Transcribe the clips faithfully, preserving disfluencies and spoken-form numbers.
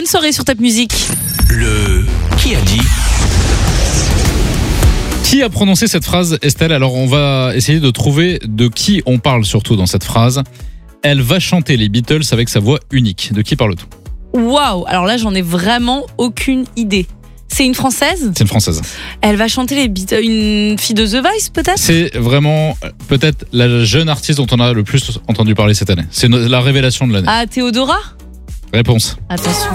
Bonne soirée sur Top Music. Le qui a dit? Qui a prononcé cette phrase, Estelle? Alors on va essayer de trouver de qui on parle surtout dans cette phrase. Elle va chanter les Beatles avec sa voix unique. De qui parle-t-on? Waouh, alors là j'en ai vraiment aucune idée. C'est une Française? C'est une Française. Elle va chanter les Beatles, une fille de The Voice peut-être? C'est vraiment peut-être la jeune artiste dont on a le plus entendu parler cette année. C'est la révélation de l'année. Ah, Théodora? Réponse. Attention.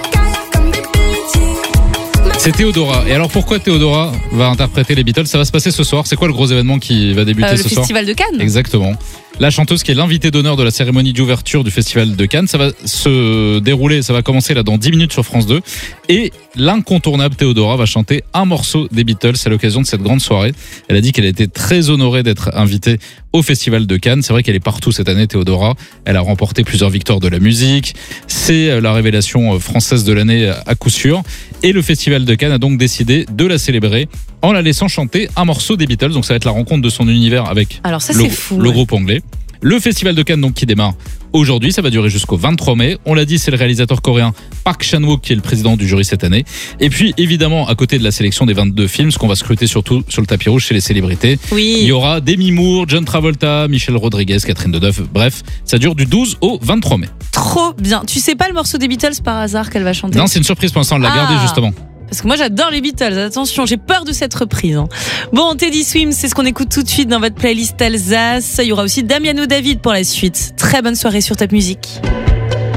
C'est Théodora. Et alors pourquoi Théodora va interpréter les Beatles? Ça va se passer ce soir. C'est quoi le gros événement qui va débuter euh, ce le soir? Festival de Cannes. Exactement. La chanteuse qui est l'invitée d'honneur de la cérémonie d'ouverture du Festival de Cannes. Ça va se dérouler, ça va commencer là dans dix minutes sur France deux. Et l'incontournable Théodora va chanter un morceau des Beatles à l'occasion de cette grande soirée. Elle a dit qu'elle était très honorée d'être invitée au Festival de Cannes. C'est vrai qu'elle est partout cette année, Théodora. Elle a remporté plusieurs victoires de la musique. C'est la révélation française de l'année à coup sûr. Et le Festival de Cannes a donc décidé de la célébrer en la laissant chanter un morceau des Beatles. Donc ça va être la rencontre de son univers avec Alors ça, le, c'est fou, le ouais. groupe anglais. Le Festival de Cannes donc qui démarre aujourd'hui, ça va durer jusqu'au vingt-trois mai. On l'a dit, c'est le réalisateur coréen Park Chan-wook qui est le président du jury cette année. Et puis évidemment, à côté de la sélection des vingt-deux films, ce qu'on va scruter surtout sur le tapis rouge chez les célébrités, Oui. il y aura Demi Moore, John Travolta, Michelle Rodriguez, Catherine Deneuve. Bref, ça dure du douze au vingt-trois mai. Trop bien. Tu sais pas le morceau des Beatles par hasard qu'elle va chanter? Non, c'est une surprise pour l'instant, on l'a Ah. gardé justement. Parce que moi j'adore les Beatles, attention, j'ai peur de cette reprise. hein. Bon, Teddy Swims, c'est ce qu'on écoute tout de suite dans votre playlist Alsace. Il y aura aussi Damiano David pour la suite. Très bonne soirée sur Top Music.